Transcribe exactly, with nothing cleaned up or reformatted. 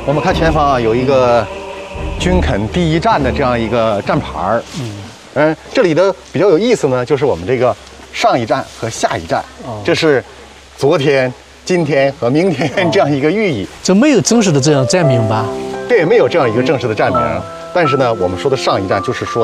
我们看前方啊，有一个军垦第一站的这样一个站牌儿。嗯，嗯，这里的比较有意思呢，就是我们这个上一站和下一站，哦、这是昨天、今天和明天这样一个寓意。 这没有正式的这样站名吧？ 对，没有这样一个正式的站名。哦、但是呢，我们说的上一站就是说